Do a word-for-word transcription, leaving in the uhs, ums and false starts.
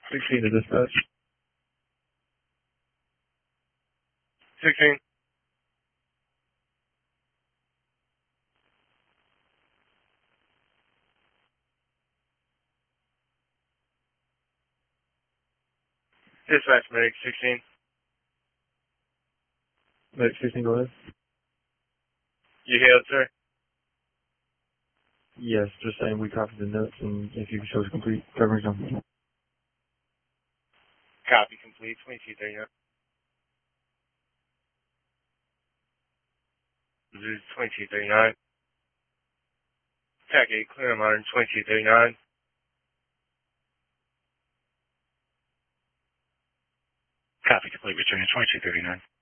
sixteen to dispatch. sixteen. Dispatch medic sixteen. Medic sixteen, go ahead. You hailed, sir? Yes, just saying we copied the notes, and if you could show us complete coverage on. Copy complete, twenty-two thirty-nine. This is twenty-two thirty-nine. Tac eight, clear modern, twenty-two thirty-nine. Copy complete, returning twenty-two thirty-nine.